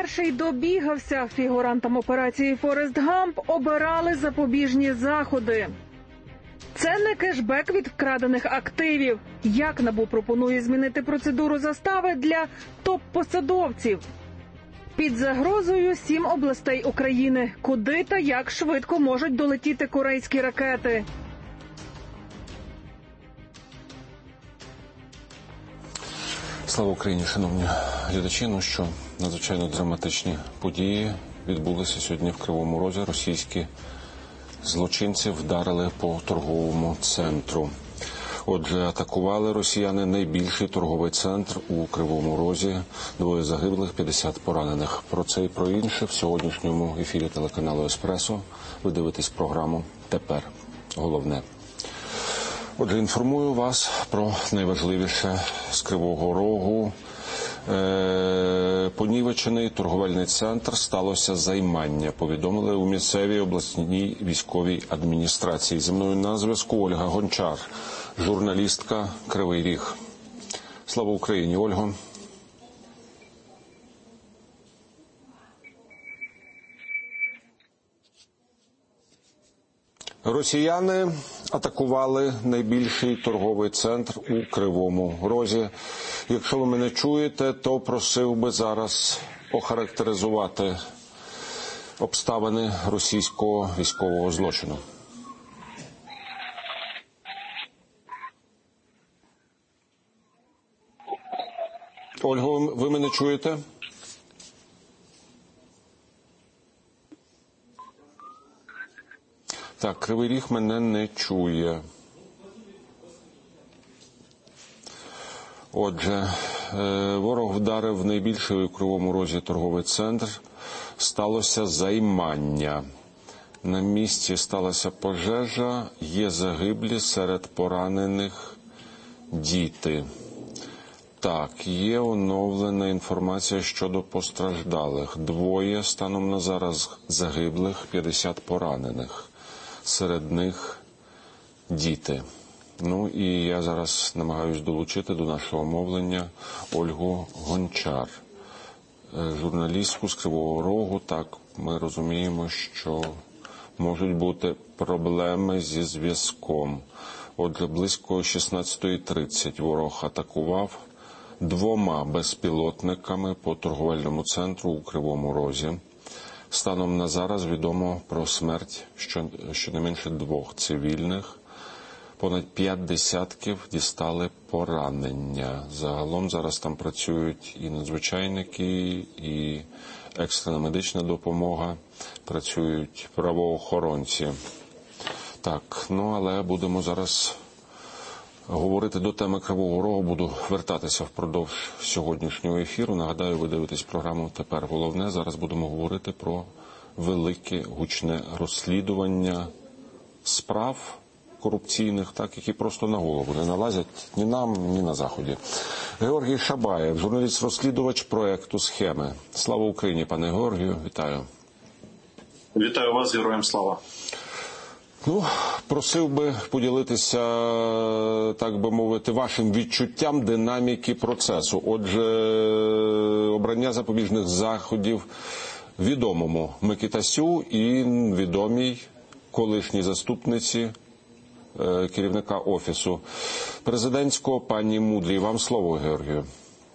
перший добігався. Фігурантам операції «Форест Гамп» обирали запобіжні заходи. Це не кешбек від вкрадених активів. Як НАБУ пропонує змінити процедуру застави для топ-посадовців? Під загрозою 7 областей України. Куди та як швидко можуть долетіти корейські ракети? Слава Україні, шановні глядачі. Ну що, надзвичайно драматичні події відбулися сьогодні в Кривому Розі. Російські злочинці вдарили по торговому центру. Отже, атакували росіяни найбільший торговий центр у Кривому Розі. 2 загиблих, 50 поранених. Про це і про інше в сьогоднішньому ефірі телеканалу «Еспресо». Ви дивитесь програму «Тепер головне». Отже, інформую вас про найважливіше з Кривого Рогу. Понівечений торговельний центр, сталося займання, повідомили у місцевій обласній військовій адміністрації. Зі мною на зв'язку Ольга Гончар, журналістка «Кривий Ріг». Слава Україні, Ольго. Росіяни атакували найбільший торговий центр у Кривому Розі. Якщо ви мене чуєте, то просив би зараз охарактеризувати обставини російського військового злочину. Ольго, ви мене чуєте? Так, Кривий Ріг мене не чує. Отже, ворог вдарив в найбільший у Кривому Розі торговий центр. Сталося займання. На місці сталася пожежа, є загиблі, серед поранених діти. Так, є оновлена інформація щодо постраждалих. 2 станом на зараз загиблих, 50 поранених. Серед них діти. Ну і я зараз намагаюсь долучити до нашого мовлення Ольгу Гончар, журналістку з Кривого Рогу. Так, ми розуміємо, що можуть бути проблеми зі зв'язком. Отже, близько 16:30 ворог атакував 2 безпілотниками по торговельному центру у Кривому Розі. Станом на зараз відомо про смерть щонайменше 2 цивільних. Понад 5 десятків дістали поранення. Загалом зараз там працюють і надзвичайники, і екстрена медична допомога, працюють правоохоронці. Так, але будемо зараз говорити до теми Кривого Рогу. Буду вертатися впродовж сьогоднішнього ефіру. Нагадаю, ви дивитесь програму «Тепер головне». Зараз будемо говорити про велике гучне розслідування справ корупційних, які просто на голову не налазять ні нам, ні на Заході. Георгій Шабаєв, журналіст-розслідувач проєкту «Схеми». Слава Україні, пане Георгію, вітаю. Вітаю вас, героям слава. Просив би поділитися, так би мовити, вашим відчуттям динаміки процесу. Отже, обрання запобіжних заходів відомому Микитасю і відомій колишній заступниці керівника Офісу президентського пані Мудрій. Вам слово, Георгію.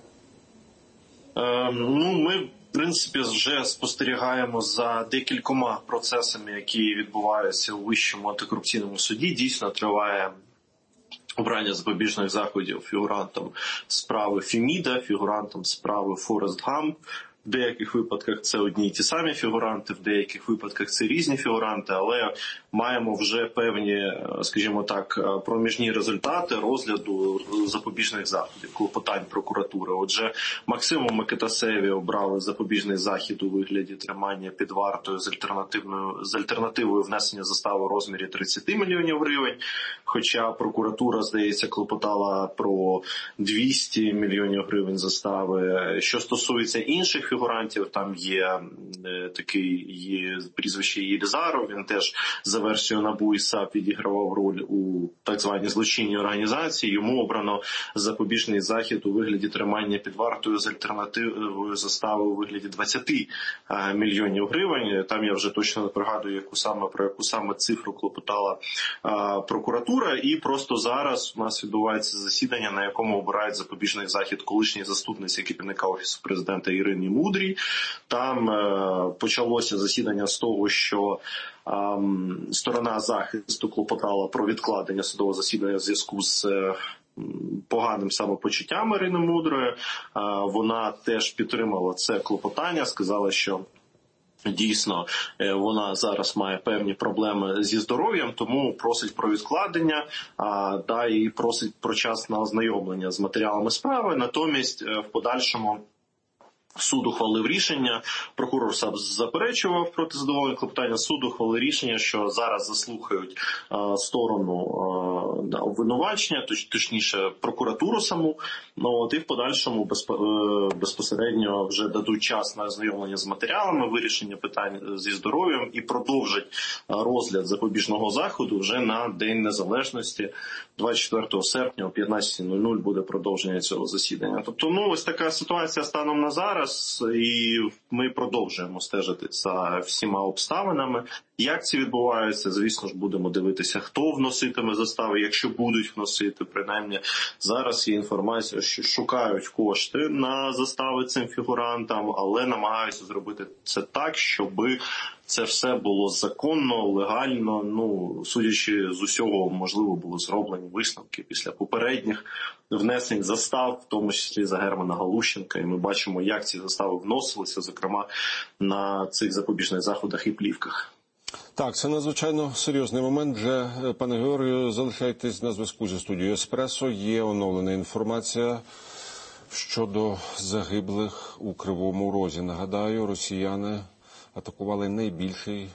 Ми, в принципі, вже спостерігаємо за декількома процесами, які відбуваються у Вищому антикорупційному суді. Дійсно, триває обрання запобіжних заходів фігурантам справи Феміда, фігурантам справи Форест Гамп. В деяких випадках це одні й ті самі фігуранти, в деяких випадках це різні фігуранти, але маємо вже певні, скажімо так, проміжні результати розгляду запобіжних заходів, клопотань прокуратури. Отже, Максиму Микитасеві обрали запобіжний захід у вигляді тримання під вартою з альтернативою внесення застави у розмірі 30 мільйонів гривень, хоча прокуратура, здається, клопотала про 200 мільйонів гривень застави. Що стосується інших фігурантів. Там є такий прізвище Єлізаров, він теж за версією НАБУ і САП відігравав роль у так званій злочинній організації. Йому обрано запобіжний захід у вигляді тримання під вартою з альтернативою застави у вигляді 20 мільйонів гривень. Там я вже точно не пригадую, про яку саме цифру клопотала прокуратура. І просто зараз у нас відбувається засідання, на якому обирають запобіжний захід колишній заступниці керівника Офісу президента Ірині Мудрій. Там почалося засідання з того, що сторона захисту клопотала про відкладення судового засідання в зв'язку з поганим самопочуттям Ірини Мудрої. Вона теж підтримала це клопотання, сказала, що дійсно вона зараз має певні проблеми зі здоров'ям, тому просить про відкладення, і просить про часне ознайомлення з матеріалами справи. Натомість в подальшому суд ухвалив рішення, прокурор САП заперечував проти задоволення клопотання, суд ухвалив рішення, що зараз заслухають сторону обвинувачення, точніше прокуратуру саму, і в подальшому безпосередньо вже дадуть час на ознайомлення з матеріалами, вирішення питань зі здоров'ям і продовжать розгляд запобіжного заходу вже на День Незалежності. 24 серпня о 15:00 буде продовження цього засідання. Тобто, ось така ситуація станом на зараз, і ми продовжуємо стежити за всіма обставинами. Як це відбувається, звісно ж, будемо дивитися, хто вноситиме застави, якщо будуть вносити. Принаймні, зараз є інформація, що шукають кошти на застави цим фігурантам, але намагаються зробити це так, щоб це все було законно, легально. Судячи з усього, можливо, були зроблені висновки після попередніх внесень застав, в тому числі за Германа Галущенка. І ми бачимо, як ці застави вносилися, зокрема, на цих запобіжних заходах і плівках. Так, це надзвичайно серйозний момент. Вже, пане Георгію, залишайтесь на зв'язку зі студією «Еспресо». Є оновлена інформація щодо загиблих у Кривому Розі. Нагадаю, росіяни атакували найбільший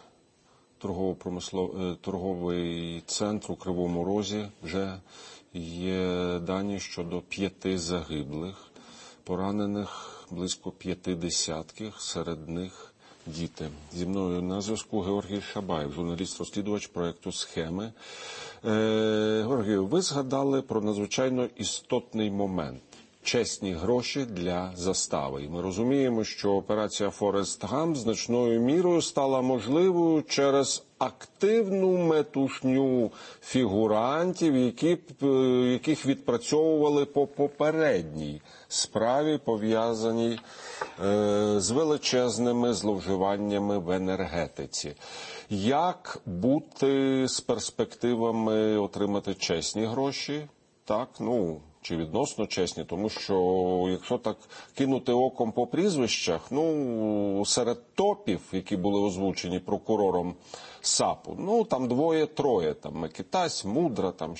торговий центр у Кривому Розі. Вже є дані щодо 5 загиблих, поранених близько 50, серед них діти. Зі мною на зв'язку Георгій Шабаєв, журналіст-розслідувач проєкту «Схеми». Георгію, ви згадали про надзвичайно істотний момент – чесні гроші для застави. І ми розуміємо, що операція «Форест Гамп» значною мірою стала можливою через активну метушню фігурантів, яких відпрацьовували по попередній справі, пов'язаній з величезними зловживаннями в енергетиці. Як бути з перспективами отримати чесні гроші? Так, чи відносно чесні, тому що, якщо так кинути оком по прізвищах, серед топів, які були озвучені прокурором САПу, там 2-3, там Микитась, Мудра, там